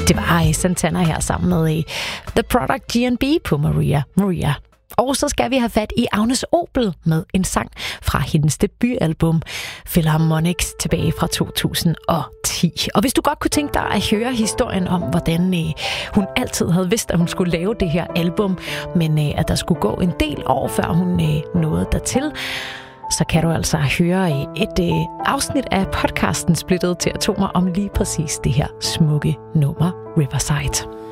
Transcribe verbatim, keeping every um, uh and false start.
Det var Santana her sammen med The Product G and B på Maria Maria. Og så skal vi have fat i Agnes Obel med en sang fra hendes debutalbum Philharmonics tilbage fra to tusind og ti. Og hvis du godt kunne tænke dig at høre historien om, hvordan øh, hun altid havde vidst, at hun skulle lave det her album, men øh, at der skulle gå en del år, før hun øh, nåede dertil, så kan du altså høre et øh, afsnit af podcasten Splittet til Atomer om lige præcis det her smukke nummer Riverside.